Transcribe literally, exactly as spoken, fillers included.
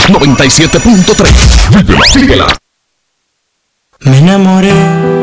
noventa y siete punto tres. Síguela, síguela. Me enamoré